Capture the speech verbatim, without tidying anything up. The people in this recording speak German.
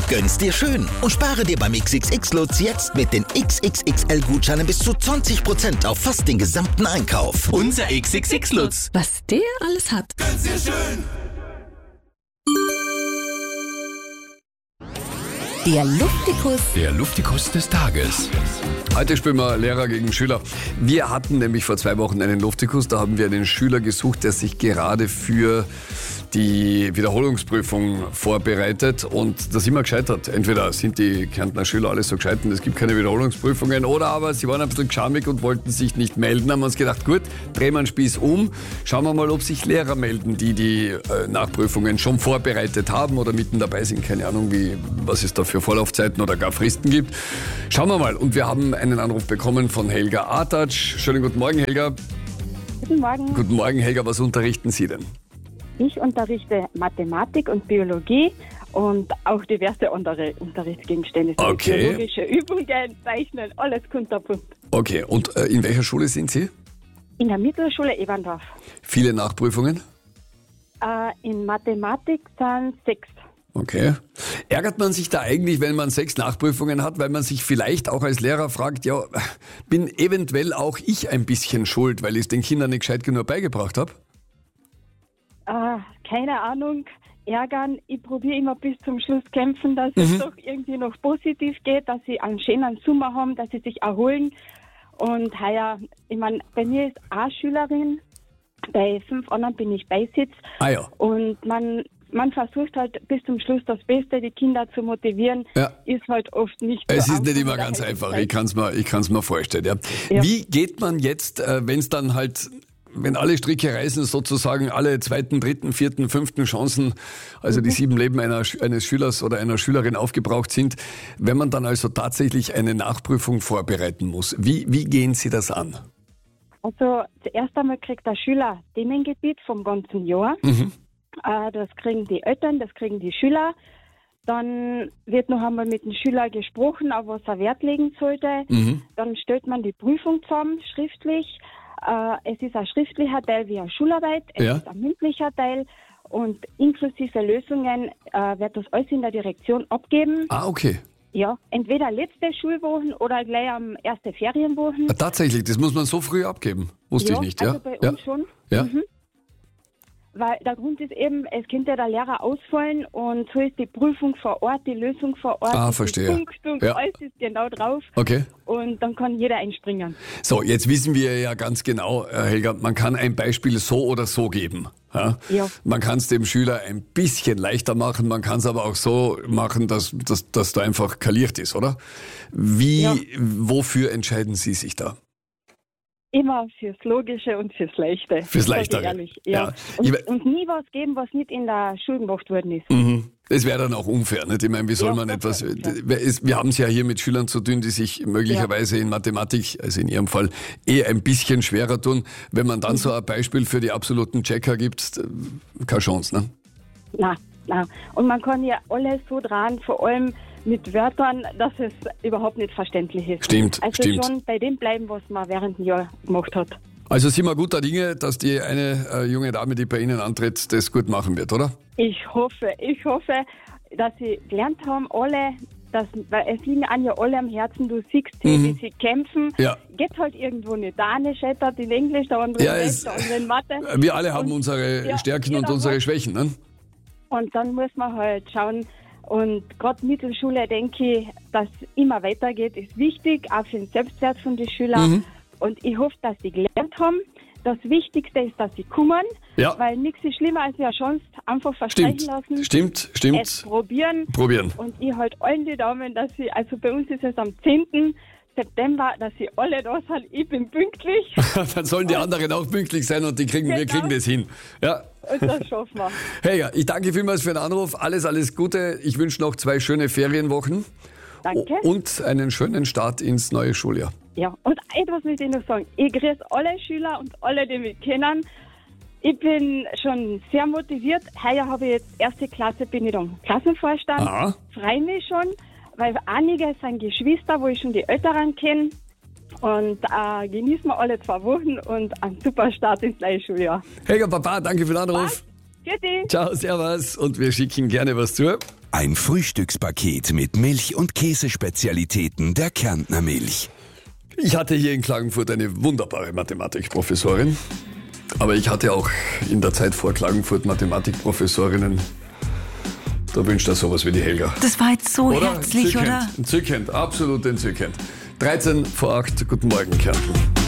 Gönn's dir schön und spare dir beim X X X-Lutz jetzt mit den X X X L-Gutscheinen bis zu zwanzig Prozent auf fast den gesamten Einkauf. Unser X X X-Lutz. Was der alles hat. Gönn's dir schön. Der Luftikus. Der Luftikus des Tages. Heute spielen wir Lehrer gegen Schüler. Wir hatten nämlich vor zwei Wochen einen Luftikus. Da haben wir einen Schüler gesucht, der sich gerade für die Wiederholungsprüfung vorbereitet. Und da sind wir gescheitert. Entweder sind die Kärntner Schüler alle so gescheit und es gibt keine Wiederholungsprüfungen, oder aber sie waren ein bisschen geschamig und wollten sich nicht melden. Haben wir uns gedacht, gut, drehen wir den Spieß um. Schauen wir mal, ob sich Lehrer melden, die die äh, Nachprüfungen schon vorbereitet haben oder mitten dabei sind. Keine Ahnung, wie, was es da für Vorlaufzeiten oder gar Fristen gibt. Schauen wir mal. Und wir haben einen Anruf bekommen von Helga Artatsch. Schönen guten Morgen, Helga. Guten Morgen. Guten Morgen, Helga. Was unterrichten Sie denn? Ich unterrichte Mathematik und Biologie und auch diverse andere Unterrichtsgegenstände. Okay. Biologische Übungen, Zeichnen, alles kunterbunt. Okay, und äh, in welcher Schule sind Sie? In der Mittelschule Eberndorf. Viele Nachprüfungen? Äh, in Mathematik sind sechs. Okay. Ärgert man sich da eigentlich, wenn man sechs Nachprüfungen hat, weil man sich vielleicht auch als Lehrer fragt, ja, bin eventuell auch ich ein bisschen schuld, weil ich es den Kindern nicht gescheit genug beigebracht habe? Äh, keine Ahnung, ärgern. Ich probiere immer bis zum Schluss kämpfen, dass mhm. es doch irgendwie noch positiv geht, dass sie einen schönen Sommer haben, dass sie sich erholen. Und heuer, ich meine, bei mir ist eine Schülerin, bei fünf anderen bin ich Beisitz. Ah ja. Und man, man versucht halt bis zum Schluss das Beste, die Kinder zu motivieren, ja. ist halt oft nicht Es so ist nicht immer in der ganz heutigen einfach, Zeit. ich kann es mir, ich kann's mir vorstellen. Ja. Ja. Wie geht man jetzt, äh, wenn es dann halt... Wenn alle Stricke reißen, sozusagen alle zweiten, dritten, vierten, fünften Chancen, also die sieben Leben einer, eines Schülers oder einer Schülerin aufgebraucht sind, wenn man dann also tatsächlich eine Nachprüfung vorbereiten muss, wie, wie gehen Sie das an? Also zuerst einmal kriegt der Schüler Themengebiet vom ganzen Jahr. Mhm. Äh, das kriegen die Eltern, das kriegen die Schüler. Dann wird noch einmal mit dem Schüler gesprochen, auf was er Wert legen sollte. Mhm. Dann stellt man die Prüfung zusammen, schriftlich. Äh, es ist ein schriftlicher Teil wie eine Schularbeit, es Ja. ist ein mündlicher Teil und inklusive Lösungen äh, wird das alles in der Direktion abgeben. Ah, okay. Ja, entweder letzte Schulwochen oder gleich am ersten Ferienwochen. Ah, tatsächlich, das muss man so früh abgeben. Wusste ja, ich nicht, ja? also bei ja. uns schon. Ja. Mhm. Weil der Grund ist eben, es könnte der Lehrer ausfallen und so ist die Prüfung vor Ort, die Lösung vor Ort. Ah, die verstehe. Punkt und Ja. alles ist genau drauf. Okay. Und dann kann jeder einspringen. So, jetzt wissen wir ja ganz genau, Herr Helga, man kann ein Beispiel so oder so geben. Ja? Ja. Man kann es dem Schüler ein bisschen leichter machen, man kann es aber auch so machen, dass, dass, dass da einfach kaliert ist, oder? Wie, Ja. wofür entscheiden Sie sich da? Immer fürs Logische und fürs Leichte. Fürs Sag ich Leichtere. ehrlich, Ja. Ja. Und, Ich- und nie was geben, was nicht in der Schule gemacht worden ist. Mhm. Das wäre dann auch unfair, nicht? Ich meine, wie soll Ja, man das etwas... wäre unfair. Wir ist- wir haben es ja hier mit Schülern zu tun, die sich möglicherweise in Mathematik, also in ihrem Fall, eh ein bisschen schwerer tun. Wenn man dann so ein Beispiel für die absoluten Checker gibt, äh, keine Chance, ne? Na, na. Und man kann ja alles so dran, vor allem mit Wörtern, dass es überhaupt nicht verständlich ist. Stimmt, also stimmt. schon bei dem bleiben, was man während dem Jahr gemacht hat. Also sind wir guter Dinge, dass die eine äh, junge Dame, die bei Ihnen antritt, das gut machen wird, oder? Ich hoffe, ich hoffe, dass sie gelernt haben, alle, dass, weil es liegen an ja alle am Herzen, du siehst sie, Mhm. wie sie kämpfen. Ja. Geht halt irgendwo nicht. Der eine scheitert in Englisch, der andere Ja, in es- Deutsch, der andere in Mathe. Wir alle haben Und- unsere ja, Stärken und jeder unsere hat- Schwächen, ne? Und dann muss man halt schauen, und gerade Mittelschule, denke ich, dass immer weitergeht, ist wichtig, auch für den Selbstwert von den Schülern. Mhm. Und ich hoffe, dass sie gelernt haben. Das Wichtigste ist, dass sie kommen, Ja. weil nichts ist schlimmer, als eine Chance einfach verstreichen Stimmt, lassen. stimmt, Es stimmt. probieren. Probieren. Und ich halte allen die Daumen, dass sie, also bei uns ist es am zehnten September, dass sie alle da sind. Ich bin pünktlich Dann sollen die anderen auch pünktlich sein und die kriegen, wir Genau. kriegen das hin. Ja. und das schaffen wir. Helga, ich danke vielmals für den Anruf. Alles, alles Gute. Ich wünsche noch zwei schöne Ferienwochen. Danke. Und einen schönen Start ins neue Schuljahr. Ja, und etwas möchte ich noch sagen. Ich grüße alle Schüler und alle, die mich kennen. Ich bin schon sehr motiviert. Heuer habe ich jetzt erste Klasse, bin ich dann Klassenvorstand. Aha. Freue mich schon, weil einige sind Geschwister, wo ich schon die Älteren kenne. Und äh, genießen wir alle zwei Wochen und einen super Start ins neue Schuljahr. Helga, Papa, danke für den Anruf. Tschüssi. Ciao, servus. Und wir schicken gerne was zu. Ein Frühstückspaket mit Milch- und Käsespezialitäten der Kärntner Milch. Ich hatte hier in Klagenfurt eine wunderbare Mathematikprofessorin. Aber ich hatte auch in der Zeit vor Klagenfurt Mathematikprofessorinnen. Da wünscht er sowas wie die Helga. Das war jetzt so oder? herzlich, entzückend, oder? Entzückend, absolut entzückend. dreizehn vor acht, guten Morgen, Kärnten.